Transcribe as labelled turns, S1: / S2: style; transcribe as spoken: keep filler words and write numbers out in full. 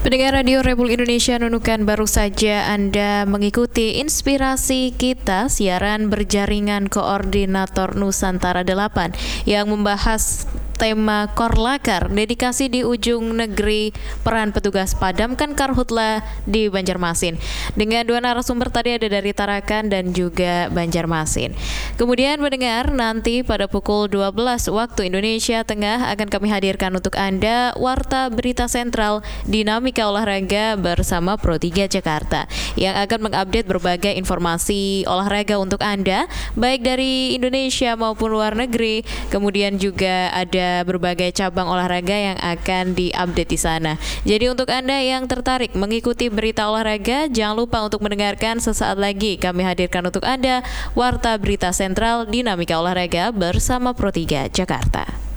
S1: Pendengar Radio Republik Indonesia Nunukan, baru saja Anda mengikuti Inspirasi Kita, siaran berjaringan Koordinator Nusantara delapan yang membahas tema Korlakar, dedikasi di ujung negeri, peran petugas padamkan karhutla di Banjarmasin. Dengan dua narasumber tadi, ada dari Tarakan dan juga Banjarmasin. Kemudian mendengar nanti pada pukul dua belas waktu Indonesia Tengah akan kami hadirkan untuk Anda Warta Berita Sentral Dinamika Olahraga bersama Pro tiga Jakarta yang akan mengupdate berbagai informasi olahraga untuk Anda, baik dari Indonesia maupun luar negeri. Kemudian juga ada berbagai cabang olahraga yang akan diupdate di sana. Jadi untuk Anda yang tertarik mengikuti berita olahraga, jangan lupa untuk mendengarkan sesaat lagi kami hadirkan untuk Anda Warta Berita Sentral Dinamika Olahraga bersama Pro tiga Jakarta.